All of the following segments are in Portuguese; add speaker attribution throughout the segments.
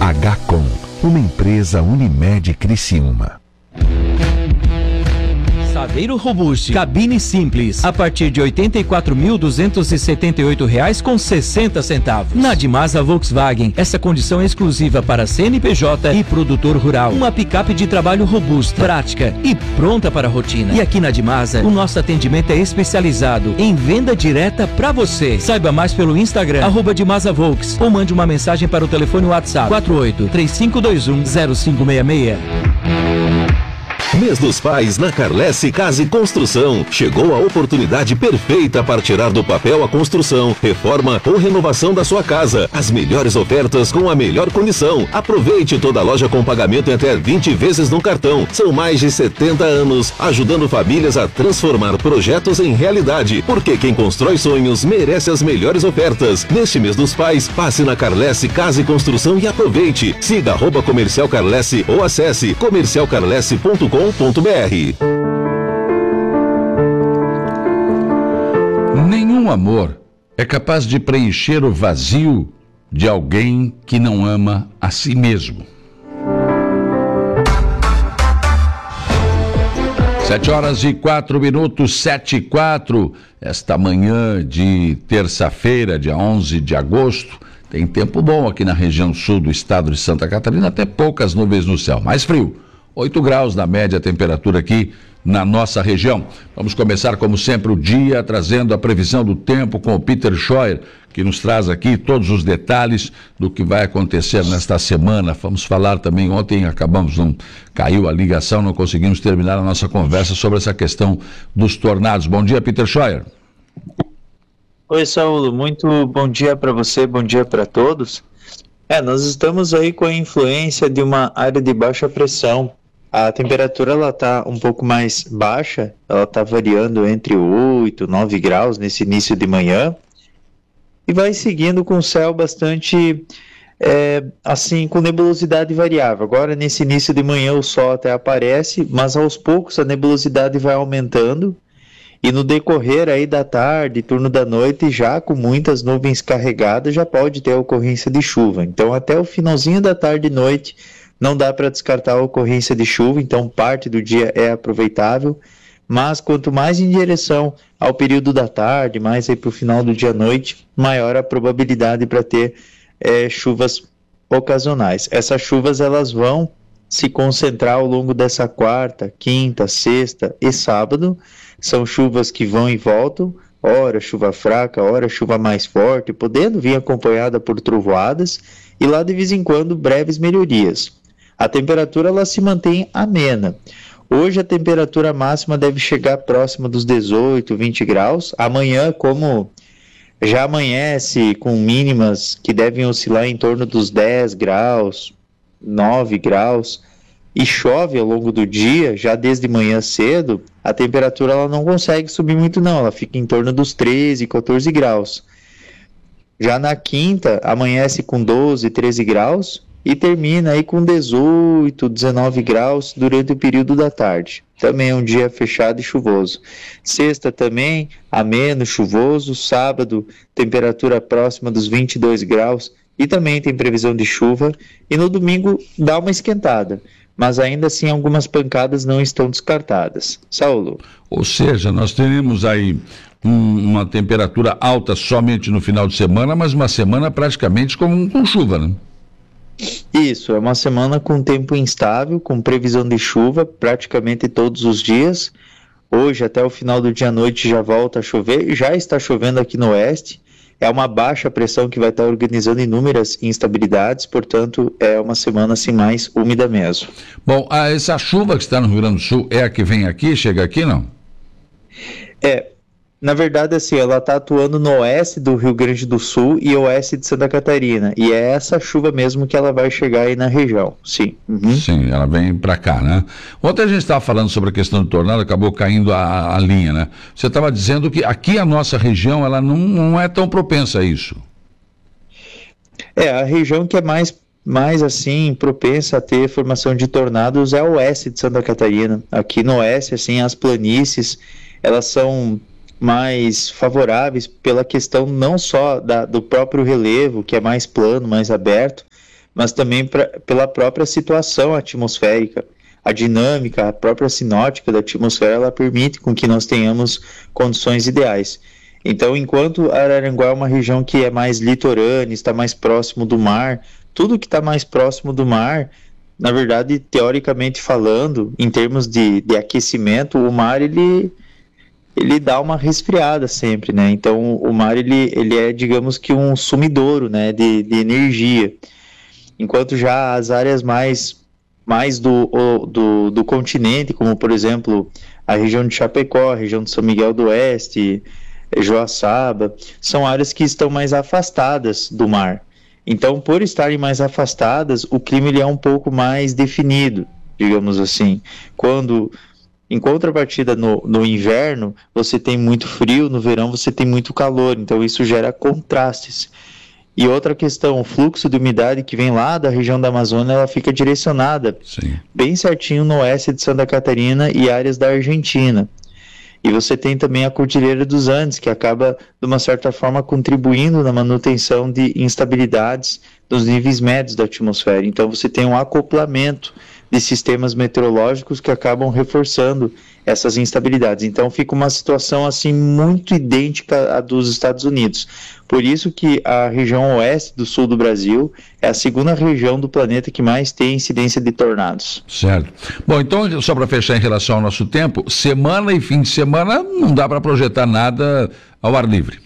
Speaker 1: HCom, uma empresa Unimed Criciúma.
Speaker 2: Saveiro Robuste, cabine simples, a partir de R$ 84.278,60. Na Dimasa Volkswagen, essa condição é exclusiva para CNPJ e produtor rural. Uma picape de trabalho robusta, prática e pronta para a rotina. E aqui na Dimasa, o nosso atendimento é especializado em venda direta para você. Saiba mais pelo Instagram, @DimasaVolks, ou mande uma mensagem para o telefone WhatsApp 48-3521-0566.
Speaker 3: Mês dos Pais na Carlesse Casa e Construção. Chegou a oportunidade perfeita para tirar do papel a construção, reforma ou renovação da sua casa. As melhores ofertas com a melhor condição. Aproveite toda a loja com pagamento em até 20 vezes no cartão. São mais de 70 anos ajudando famílias a transformar projetos em realidade. Porque quem constrói sonhos merece as melhores ofertas. Neste Mês dos Pais, passe na Carlesse Casa e Construção e aproveite. Siga @Comercial Carlesse ou acesse comercialcarlesse.com.br.
Speaker 4: Nenhum amor é capaz de preencher o vazio de alguém que não ama a si mesmo. 7h04, 7h04, esta manhã de terça-feira, dia 11 de agosto, tem tempo bom aqui na região sul do estado de Santa Catarina, até poucas nuvens no céu, mais frio. 8 graus na média a temperatura aqui na nossa região. Vamos começar, como sempre, o dia trazendo a previsão do tempo com o Peter Scheuer, que nos traz aqui todos os detalhes do que vai acontecer nesta semana. Vamos falar também, ontem caiu a ligação, não conseguimos terminar a nossa conversa sobre essa questão dos tornados. Bom dia, Peter Scheuer.
Speaker 5: Oi, Saulo, muito bom dia para você, bom dia para todos. Nós estamos aí com a influência de uma área de baixa pressão. A temperatura ela está um pouco mais baixa, ela está variando entre 8 e 9 graus nesse início de manhã e vai seguindo com o céu bastante, com nebulosidade variável. Agora nesse início de manhã o sol até aparece, mas aos poucos a nebulosidade vai aumentando e no decorrer aí da tarde, turno da noite, já com muitas nuvens carregadas, já pode ter a ocorrência de chuva. Então até o finalzinho da tarde e noite não dá para descartar a ocorrência de chuva, então parte do dia é aproveitável, mas quanto mais em direção ao período da tarde, mais aí para o final do dia à noite, maior a probabilidade para ter chuvas ocasionais. Essas chuvas elas vão se concentrar ao longo dessa quarta, quinta, sexta e sábado. São chuvas que vão e voltam, ora chuva fraca, ora chuva mais forte, podendo vir acompanhada por trovoadas e lá de vez em quando breves melhorias. A temperatura ela se mantém amena. Hoje a temperatura máxima deve chegar próxima dos 18, 20 graus. Amanhã, como já amanhece com mínimas que devem oscilar em torno dos 10 graus, 9 graus, e chove ao longo do dia, já desde manhã cedo, a temperatura ela não consegue subir muito não, ela fica em torno dos 13, 14 graus. Já na quinta, amanhece com 12, 13 graus e termina aí com 18, 19 graus durante o período da tarde. Também é um dia fechado e chuvoso. Sexta também, ameno, chuvoso. Sábado, temperatura próxima dos 22 graus e também tem previsão de chuva. E no domingo dá uma esquentada, mas ainda assim algumas pancadas não estão descartadas. Saulo.
Speaker 4: Ou seja, nós teremos aí uma temperatura alta somente no final de semana, mas uma semana praticamente com chuva, né?
Speaker 5: Isso, é uma semana com tempo instável, com previsão de chuva praticamente todos os dias. Hoje até o final do dia à noite já volta a chover, já está chovendo aqui no oeste. É uma baixa pressão que vai estar organizando inúmeras instabilidades, portanto é uma semana assim mais úmida mesmo.
Speaker 4: Bom, essa chuva que está no Rio Grande do Sul é a que vem aqui, chega aqui, não?
Speaker 5: Na verdade, assim, ela está atuando no oeste do Rio Grande do Sul e oeste de Santa Catarina. E é essa chuva mesmo que ela vai chegar aí na região, sim. Uhum.
Speaker 4: Sim, ela vem para cá, né? Ontem a gente estava falando sobre a questão do tornado, acabou caindo a linha, né? Você estava dizendo que aqui a nossa região, ela não é tão propensa a isso.
Speaker 5: A região que é mais assim, propensa a ter formação de tornados é o oeste de Santa Catarina. Aqui no oeste, assim, as planícies, elas são mais favoráveis pela questão não só do próprio relevo, que é mais plano, mais aberto, mas também pela própria situação atmosférica. A dinâmica, a própria sinótica da atmosfera, ela permite com que nós tenhamos condições ideais. Então, enquanto Araranguá é uma região que é mais litorânea, está mais próximo do mar, tudo que está mais próximo do mar, na verdade, teoricamente falando, em termos de aquecimento, o mar, ele dá uma resfriada sempre, né? Então, o mar, ele é, digamos que um sumidouro, né, de energia. Enquanto já as áreas mais do continente, como, por exemplo, a região de Chapecó, a região de São Miguel do Oeste, Joaçaba, são áreas que estão mais afastadas do mar. Então, por estarem mais afastadas, o clima ele é um pouco mais definido, digamos assim. Em contrapartida, no inverno, você tem muito frio, no verão você tem muito calor, então isso gera contrastes. E outra questão, o fluxo de umidade que vem lá da região da Amazônia, ela fica direcionada bem certinho no oeste de Santa Catarina e áreas da Argentina. E você tem também a Cordilheira dos Andes, que acaba, de uma certa forma, contribuindo na manutenção de instabilidades dos níveis médios da atmosfera. Então você tem um acoplamento de sistemas meteorológicos que acabam reforçando essas instabilidades. Então fica uma situação assim muito idêntica à dos Estados Unidos. Por isso que a região oeste do sul do Brasil é a segunda região do planeta que mais tem incidência de tornados.
Speaker 4: Certo. Bom, então, só para fechar em relação ao nosso tempo, semana e fim de semana não dá para projetar nada ao ar livre.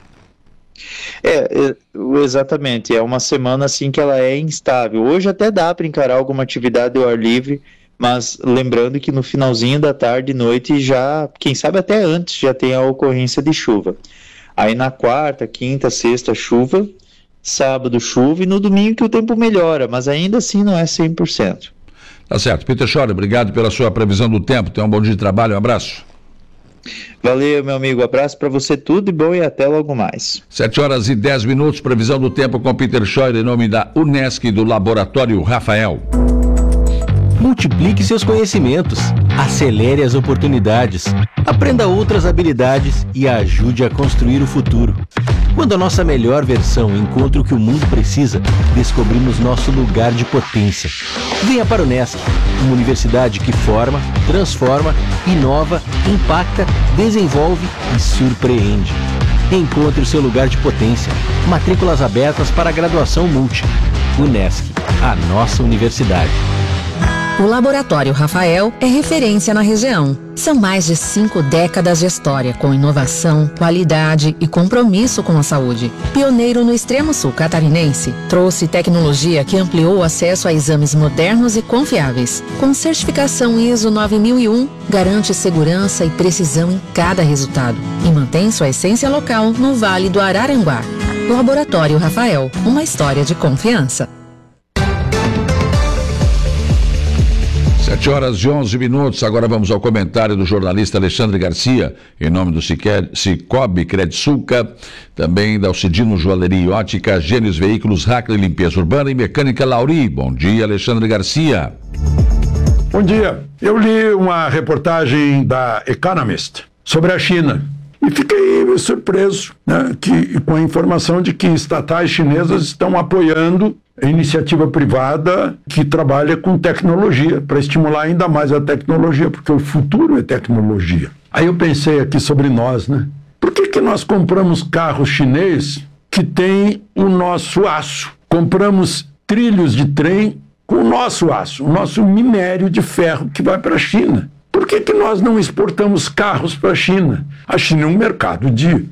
Speaker 5: Exatamente, é uma semana assim que ela é instável. Hoje até dá para encarar alguma atividade ao ar livre, mas lembrando que no finalzinho da tarde e noite já, quem sabe até antes, já tem a ocorrência de chuva. Aí na quarta, quinta, sexta, chuva, sábado chuva e no domingo que o tempo melhora, mas ainda assim não é 100%.
Speaker 4: Tá certo. Peter Schorrer, obrigado pela sua previsão do tempo. Tenha um bom dia de trabalho, um abraço.
Speaker 5: Valeu, meu amigo. Abraço para você, tudo de bom e até logo mais.
Speaker 4: 7h10, previsão do tempo com Peter Schorrer, em nome da Unesc e do Laboratório Rafael.
Speaker 6: Multiplique seus conhecimentos, acelere as oportunidades, aprenda outras habilidades e ajude a construir o futuro. Quando a nossa melhor versão encontra o que o mundo precisa, descobrimos nosso lugar de potência. Venha para o Unesc, uma universidade que forma, transforma, inova, impacta, desenvolve e surpreende. Encontre o seu lugar de potência. Matrículas abertas para a graduação multi. Unesc, a nossa universidade.
Speaker 7: O Laboratório Rafael é referência na região. São mais de 5 décadas de história com inovação, qualidade e compromisso com a saúde. Pioneiro no extremo sul catarinense, trouxe tecnologia que ampliou o acesso a exames modernos e confiáveis. Com certificação ISO 9001, garante segurança e precisão em cada resultado e mantém sua essência local no Vale do Araranguá. Laboratório Rafael, uma história de confiança.
Speaker 4: 7h11, agora vamos ao comentário do jornalista Alexandre Garcia, em nome do Cicobi Credsulca, também da Alcidino Joalheria e Ótica, Gênios Veículos, Hackler Limpeza Urbana e Mecânica Lauri. Bom dia, Alexandre Garcia.
Speaker 8: Bom dia. Eu li uma reportagem da Economist sobre a China e fiquei surpreso, né, com a informação de que estatais chinesas estão apoiando a iniciativa privada que trabalha com tecnologia, para estimular ainda mais a tecnologia, porque o futuro é tecnologia. Aí eu pensei aqui sobre nós, né? Por que nós compramos carros chineses que tem o nosso aço? Compramos trilhos de trem com o nosso aço, o nosso minério de ferro que vai para a China. Por que nós não exportamos carros para a China? A China é um mercado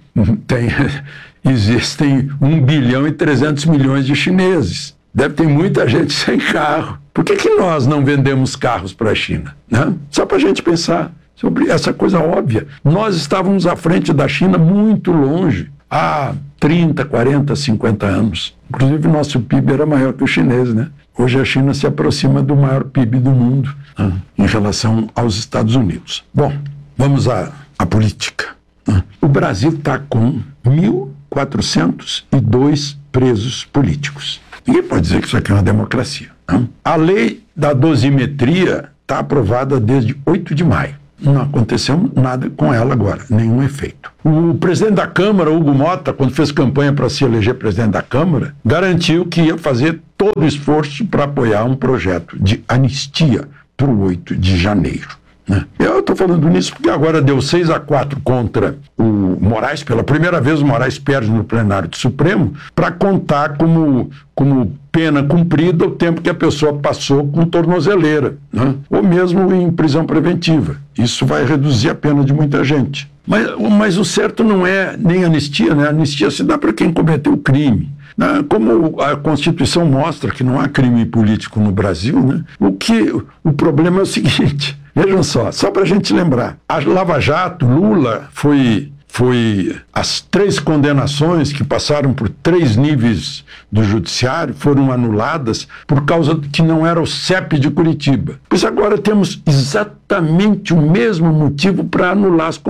Speaker 8: existem 1,3 bilhão de chineses. Deve ter muita gente sem carro. Por que nós não vendemos carros para a China? Né? Só para a gente pensar sobre essa coisa óbvia. Nós estávamos à frente da China muito longe, há 30, 40, 50 anos. Inclusive, nosso PIB era maior que o chinês, né? Hoje a China se aproxima do maior PIB do mundo, né, em relação aos Estados Unidos. Bom, vamos à política. O Brasil está com 1.402 presos políticos. Ninguém pode dizer que isso aqui é uma democracia. Não? A lei da dosimetria está aprovada desde 8 de maio. Não aconteceu nada com ela agora, nenhum efeito. O presidente da Câmara, Hugo Mota, quando fez campanha para se eleger presidente da Câmara, garantiu que ia fazer todo o esforço para apoiar um projeto de anistia para o 8 de janeiro. Né? Eu estou falando nisso porque agora deu 6-4 contra o Moraes. Pela primeira vez o Moraes perde no plenário do Supremo para contar como pena cumprida o tempo que a pessoa passou com tornozeleira, né? Ou mesmo em prisão preventiva. Isso vai reduzir a pena de muita gente. Mas o certo não é nem anistia, né? A anistia se dá para quem cometeu crime. Como a Constituição mostra que não há crime político no Brasil, né? O problema é o seguinte, vejam só para a gente lembrar, a Lava Jato, Lula foi as 3 condenações que passaram por 3 níveis do judiciário foram anuladas por causa que não era o CEP de Curitiba. Pois agora temos exatamente o mesmo motivo para anular as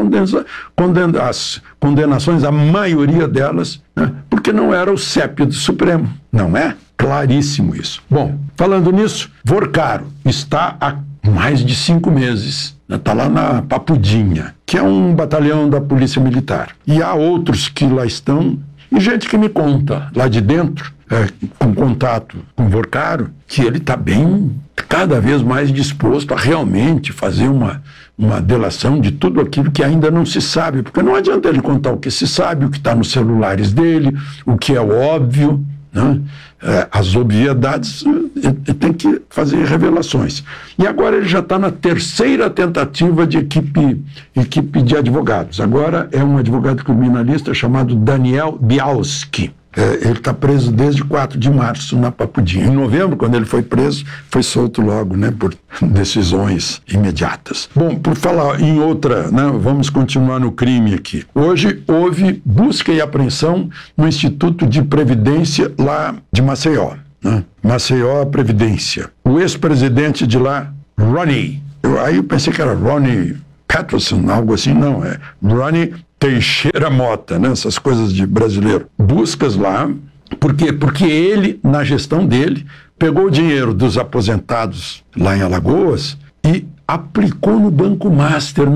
Speaker 8: condenações, a maioria delas, né? Porque não era o CEP do Supremo, não é? Claríssimo isso. Bom, falando nisso, Vorcaro está há mais de 5 meses, está lá na Papudinha, que é um batalhão da Polícia Militar. E há outros que lá estão, e gente que me conta lá de dentro, com contato com Vorcaro, que ele está cada vez mais disposto a realmente fazer uma delação de tudo aquilo que ainda não se sabe, porque não adianta ele contar o que se sabe, o que está nos celulares dele, o que é óbvio, né? As obviedades, tem que fazer revelações. E agora ele já está na 3ª tentativa de equipe de advogados. Agora é um advogado criminalista chamado Daniel Bialski. Ele está preso desde 4 de março na Papudinha. Em novembro, quando ele foi preso, foi solto logo, né, por decisões imediatas. Bom, por falar em outra, né, vamos continuar no crime aqui. Hoje houve busca e apreensão no Instituto de Previdência lá de Maceió. Né? Maceió Previdência. O ex-presidente de lá, Ronnie, aí eu pensei que era Ronnie Peterson, algo assim, não, é Ronnie Teixeira Mota, né? Essas coisas de brasileiro. Buscas lá, por quê? Porque ele, na gestão dele, pegou o dinheiro dos aposentados lá em Alagoas e aplicou no Banco Master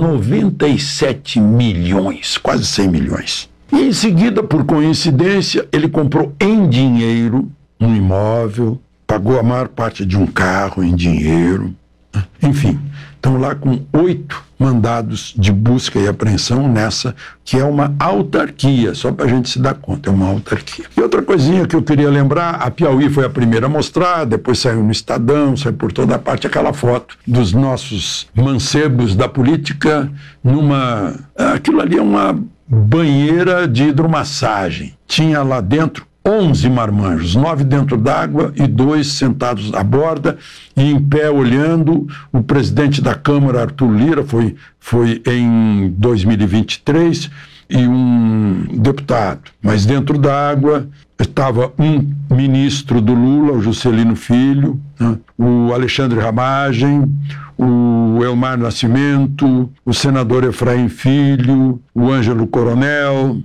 Speaker 8: 97 milhões, quase 100 milhões. E em seguida, por coincidência, ele comprou em dinheiro um imóvel, pagou a maior parte de um carro em dinheiro, enfim, estão lá com 8 mandados de busca e apreensão nessa, que é uma autarquia, só para a gente se dar conta, é uma autarquia. E outra coisinha que eu queria lembrar, a Piauí foi a primeira a mostrar, depois saiu no Estadão, saiu por toda parte aquela foto dos nossos mancebos da política aquilo ali é uma banheira de hidromassagem. Tinha lá dentro 11 marmanjos, 9 dentro d'água e 2 sentados à borda e em pé olhando. O presidente da Câmara, Arthur Lira, foi em 2023, e um deputado. Mas dentro d'água estava um ministro do Lula, o Juscelino Filho, né? O Alexandre Ramagem, o Elmar Nascimento, o senador Efraim Filho, o Ângelo Coronel.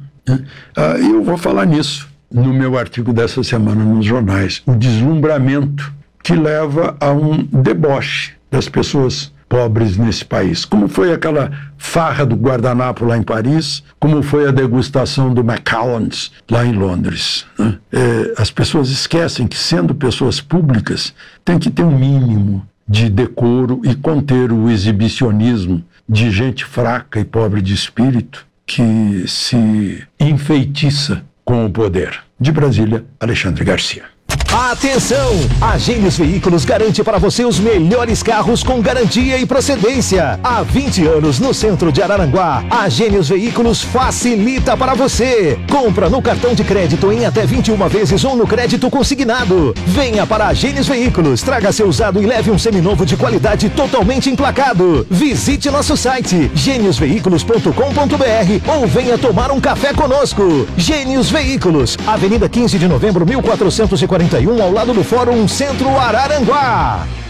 Speaker 8: E eu vou falar nisso no meu artigo dessa semana nos jornais, o deslumbramento que leva a um deboche das pessoas pobres nesse país. Como foi aquela farra do guardanapo lá em Paris, como foi a degustação do Macallan's lá em Londres. Né? As pessoas esquecem que, sendo pessoas públicas, tem que ter um mínimo de decoro e conter o exibicionismo de gente fraca e pobre de espírito que se enfeitiça com o poder. De Brasília, Alexandre Garcia.
Speaker 9: Atenção! A Gênios Veículos garante para você os melhores carros com garantia e procedência. Há 20 anos no centro de Araranguá, a Gênios Veículos facilita para você. Compra no cartão de crédito em até 21 vezes ou no crédito consignado. Venha para a Gênios Veículos, traga seu usado e leve um seminovo de qualidade totalmente emplacado. Visite nosso site geniosveículos.com.br ou venha tomar um café conosco. Gênios Veículos, Avenida 15 de Novembro, 1441, ao lado do Fórum Centro Araranguá.